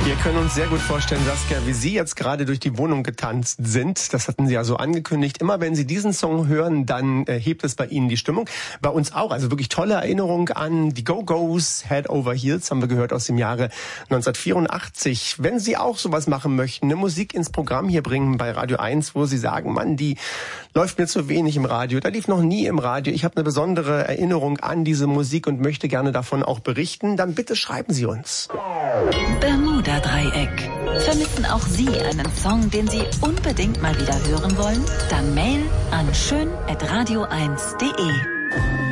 Wir können uns sehr gut vorstellen, Saskia, wie Sie jetzt gerade durch die Wohnung getanzt sind. Das hatten Sie ja so angekündigt. Immer wenn Sie diesen Song hören, dann hebt es bei Ihnen die Stimmung. Bei uns auch. Also wirklich tolle Erinnerung an die Go-Go's, Head Over Heels, haben wir gehört aus dem Jahre 1984. Wenn Sie auch sowas machen möchten, eine Musik ins Programm hier bringen bei Radio 1, wo Sie sagen, Mann, die läuft mir zu wenig im Radio, da lief noch nie im Radio. Ich habe eine besondere Erinnerung an diese Musik und möchte gerne davon auch berichten. Dann bitte schreiben Sie uns. Bermuda-Dreieck. Vermissen auch Sie einen Song, den Sie unbedingt mal wieder hören wollen? Dann Mail an schön@radio1.de.